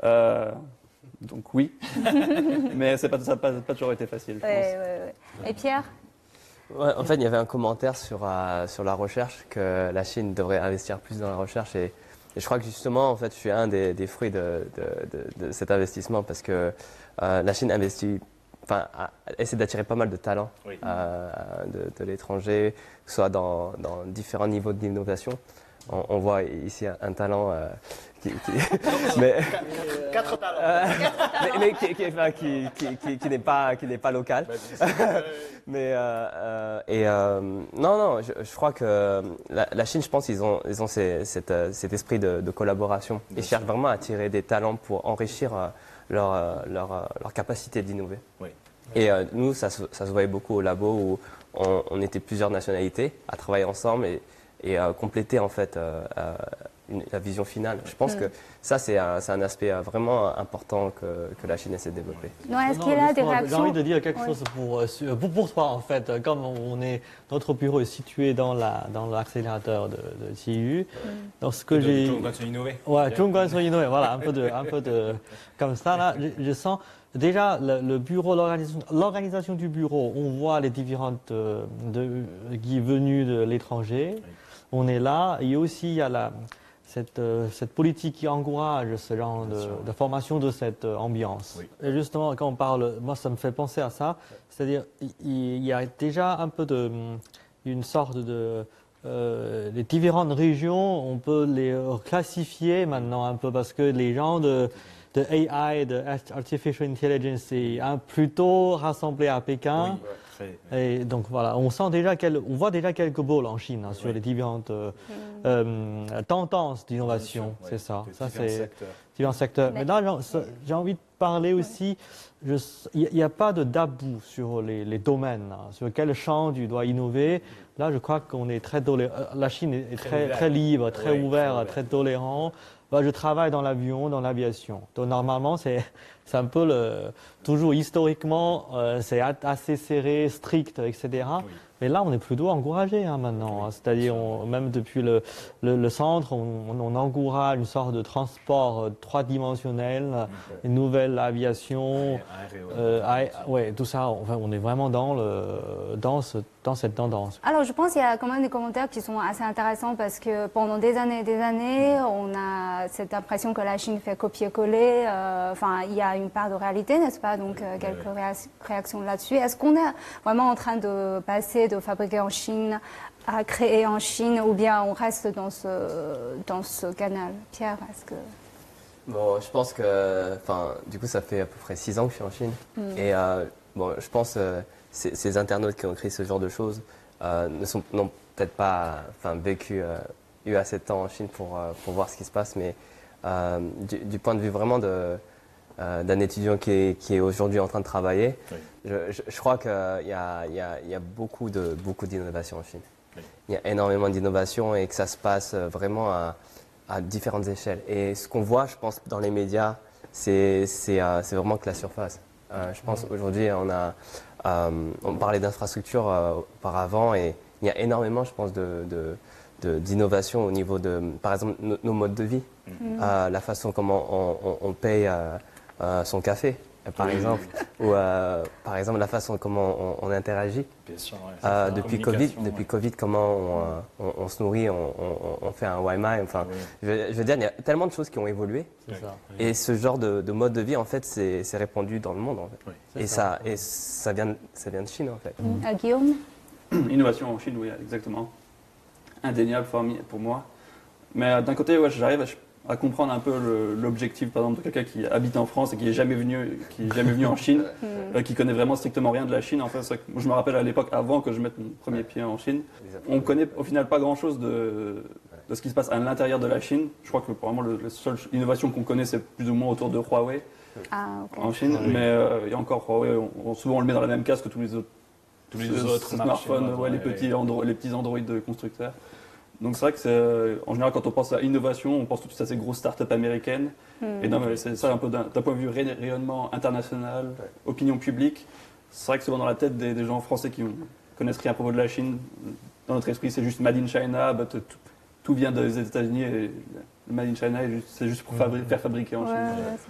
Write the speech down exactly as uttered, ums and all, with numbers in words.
Euh, donc oui, mais c'est pas, ça n'a pas, pas toujours été facile, je Ouais, pense. ouais, ouais. Et Pierre? Ouais, en fait, il y avait un commentaire sur, euh, sur la recherche que la Chine devrait investir plus dans la recherche et, et je crois que justement, en fait, je suis un des, des fruits de, de, de, de cet investissement parce que euh, la Chine investit, enfin, a- essaie d'attirer pas mal de talents Oui. euh, de, de l'étranger, que ce soit dans, dans différents niveaux d'innovation. On, on voit ici un, un talent euh, qui, qui mais, Quatre talents. euh, mais, mais qui, qui, enfin, qui, qui, qui, qui n'est pas, qui n'est pas local. Mais euh, euh, et euh, non, non, je, je crois que la, la Chine, je pense, ils ont, ils ont ces- cette, euh, cet esprit de, de collaboration. Ils Bien cherchent sûr. vraiment à attirer des talents pour enrichir euh, leur, euh, leur, euh, leur capacité d'innover. Oui. Et euh, nous, ça, se- ça se voyait beaucoup au labo où on, on était plusieurs nationalités à travailler ensemble et, et euh, compléter en fait euh, euh, une- la vision finale. Je pense Mm. que ça, c'est un, c'est un aspect euh, vraiment important que, que la Chine essaie de développer. Non, est-ce Non, qu'il y a des justement, J'ai réactions? envie de dire quelque Ouais. chose pour, euh, sur- pour, pour toi, en fait. Euh, Comme on est, notre bureau est situé dans la dans l'accélérateur de, de T U, dans ce que j'ai... innover. Ouais, Zhongguan sur Innové, voilà, un peu de, un peu de, comme ça là, je, je sens déjà le, le bureau, l'organisation, l'organisation du bureau. On voit les différentes euh, de, qui venus de l'étranger. Oui. On est là, et aussi il y a la cette, euh, cette politique qui encourage ce genre Bien de, sûr. de formation de cette euh, ambiance. Oui. Et justement, quand on parle, moi ça me fait penser à ça, c'est-à-dire il, il y a déjà un peu de, une sorte de euh, les différentes régions, on peut les euh, classifier maintenant un peu parce que les gens de, de A I, de Artificial Intelligence, c'est un plutôt rassemblés à Pékin. Oui, très- Et donc voilà, on sent déjà quel- on voit déjà quelques bôles en Chine hein, sur Oui. les différentes euh, Mm. euh, tendances d'innovation, Bien sûr, c'est ouais, ça. de Ça différents c'est secteurs. différents secteurs. Mais- Mais là, j'ai- ça- j'ai envie de parler aussi. je- Il n'y a pas de tabou sur les, les domaines, hein, sur quel champ tu dois innover. Là, je crois qu'on est très tolé- euh, la Chine est est Très très, ouvert. très libre, très Oui, très ouvert, ouvert. très tolérant. Bah, je travaille dans l'avion, dans l'aviation. Donc normalement, c'est c'est un peu le toujours historiquement, euh, c'est a- assez serré, strict, et cetera. Oui. Mais là, on est plutôt encouragé hein, maintenant. hein. C'est-à-dire, on- même depuis le, le, le centre, on, on encourage une sorte de transport euh, trois-dimensionnel, euh, une nouvelle aviation. Aéro- Euh, aé- ouais, tout ça, enfin, on est vraiment dans, le, dans, ce, dans cette tendance. Alors, je pense qu'il y a quand même des commentaires qui sont assez intéressants parce que pendant des années et des années, on a cette impression que la Chine fait copier-coller. euh, Enfin, il y a une part de réalité, n'est-ce pas? Donc, euh, quelques réac- réactions là-dessus. Est-ce qu'on est vraiment en train de passer de fabriquer en Chine à créer en Chine ou bien on reste dans ce, dans ce canal? Pierre, est-ce que... Bon, je pense que, enfin, du coup, ça fait à peu près six ans que je suis en Chine. Et euh, bon, je pense euh, ces, ces internautes qui ont écrit ce genre de choses euh, ne sont n'ont peut-être pas, enfin, vécu, euh, eu assez de temps en Chine pour euh, pour voir ce qui se passe. Mais euh, du, du point de vue vraiment de euh, d'un étudiant qui est qui est aujourd'hui en train de travailler, Oui. je, je, je crois qu'il y a il y a il y a beaucoup de beaucoup d'innovation en Chine. Oui. Il y a énormément d'innovation et que ça se passe vraiment à à différentes échelles. Et ce qu'on voit, je pense, dans les médias, c'est c'est euh, c'est vraiment que la surface. Euh, je pense aujourd'hui, on a euh, on parlait d'infrastructure euh, auparavant et il y a énormément, je pense, de de- de- d'innovation au niveau de, par exemple, no- nos modes de vie, Euh, la façon comment on, on- on paye euh, euh, son café, euh, par Oui. exemple, ou euh, par exemple la façon comment on, on interagit. Bien sûr, ouais. Euh, La depuis Covid, communication, depuis ouais. Covid, comment on, euh, on- on se nourrit, on, on- on fait un Wi-Fi, enfin, Oui. je, veux- je veux dire, il y a tellement de choses qui ont évolué. C'est ça. Et ce genre de, de mode de vie, en fait, c'est c'est répandu dans le monde, en fait. Oui. Et ça, et ça vient, de- ça vient de Chine, en fait. Euh, Guillaume? Innovation en Chine, oui, exactement. Indéniable pour mi- pour moi. Mais euh, d'un côté, ouais, j'arrive à, à comprendre un peu le- l'objectif, par exemple, de quelqu'un qui habite en France et qui est jamais venu, qui est jamais venu en Chine, euh, qui connaît vraiment strictement rien de la Chine. En fait, c'est que je me rappelle à l'époque, avant que je mette mon premier pied en Chine, on connaît au final pas grand-chose de, de ce qui se passe à l'intérieur de la Chine. Je crois que vraiment le, la seule innovation qu'on connaît, c'est plus ou moins autour de Huawei Ah, ok. en Chine. Oui. Mais euh, il y a encore Huawei, on- on- souvent on le met dans la même case que tous les autres. Tous les autres smartphones, marchés, ouais, les, ouais, petits ouais. Andro- les petits Android de constructeurs. Donc c'est vrai que c'est, euh, en général quand on pense à innovation, on pense tout de suite à ces grosses startups américaines. Et non, mais c'est ça un peu d'un d'un point de vue ré- rayonnement international, opinion publique. C'est vrai que souvent dans la tête des, des gens français qui ont, connaissent rien à propos de la Chine, dans notre esprit c'est juste Made in China, bah, tout, tout vient des États-Unis et le Made in China est juste- c'est juste pour fabri- faire fabriquer en Ouais, Chine. ouais, c'est